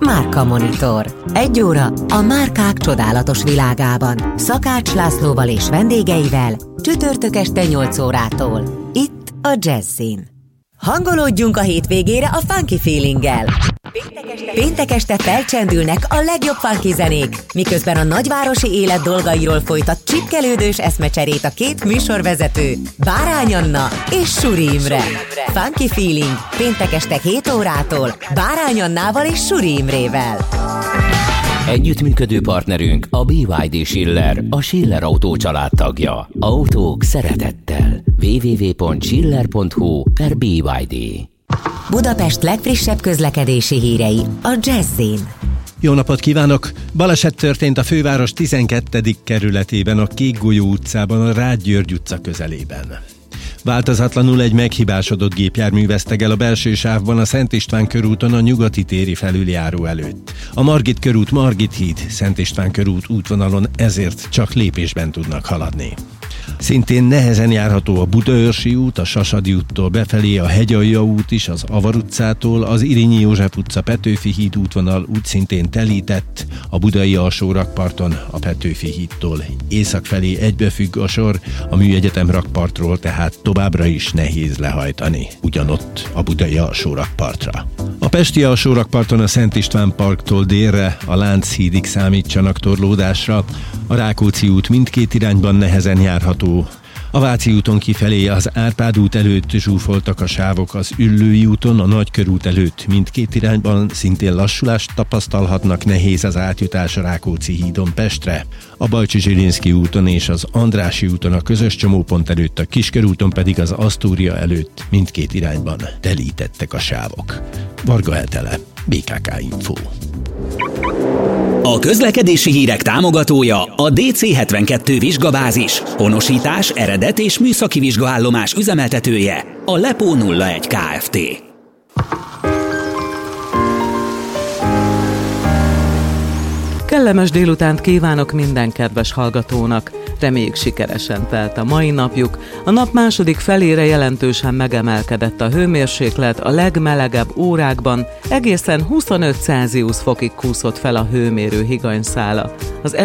Márka Monitor. 1 óra a márkák csodálatos világában. Szakács Lászlóval és vendégeivel csütörtök este 8 órától. Itt a Jazzin. Hangolódjunk a hétvégére a funky feelinggel. Péntek este felcsendülnek a legjobb funky zenék, miközben a nagyvárosi élet dolgairól folytat csipkelődős eszmecserét a két műsorvezető, Bárány Anna és Suri Imre. Funky feeling péntek este 7 órától Bárány Annával és Suri Imrével. Együttműködő partnerünk a BYD Schiller, a Schiller Autó család tagja. Autók szeretettel. www.schiller.hu/BYD. Budapest legfrissebb közlekedési hírei a Jazzin. Jó napot kívánok! Baleset történt a főváros 12. kerületében, a Kékgolyó utcában, a Rád György utca közelében. Változatlanul egy meghibásodott gépjármű veszteg el a belső sávban a Szent István körúton a Nyugati téri felüljáró előtt. A Margit körút, Margit híd, Szent István körút útvonalon ezért csak lépésben tudnak haladni. Szintén nehezen járható a Budaörsi út, a Sasadi úttól befelé, a Hegyalja út is, az Avar utcától, az Irényi József utca, Petőfi híd útvonal úgy szintén telített, a budai alsórakparton a Petőfi hídtól észak felé egybefügg a sor, a Műegyetem rakpartról tehát továbbra is nehéz lehajtani, ugyanott a budai alsórakpartra. A pesti alsórakparton a Szent István parktól délre, a Lánchídig számítsanak torlódásra, a Rákóczi út mindkét irányban nehezen járható. A Váci úton kifelé az Árpád út előtt zsúfoltak a sávok, az Üllői úton, a Nagykörút előtt mindkét irányban szintén lassulást tapasztalhatnak, nehéz az átjutás a Rákóczi hídon Pestre. A Balcsi-Zsilinszky úton és az Andrássy úton a közös csomópont előtt, a Kiskörúton pedig az Asztória előtt mindkét irányban telítettek a sávok. Varga Etele, BKK Info. A közlekedési hírek támogatója a DC72 vizsgabázis, honosítás, eredet és műszaki vizsgaállomás üzemeltetője, a Lepó 01 Kft. Kellemes délutánt kívánok minden kedves hallgatónak! Reméljük sikeresen telt a mai napjuk. A nap második felére jelentősen megemelkedett a hőmérséklet, a legmelegebb órákban egészen 25 Celsius fokig kúszott fel a hőmérő higanyszála. Az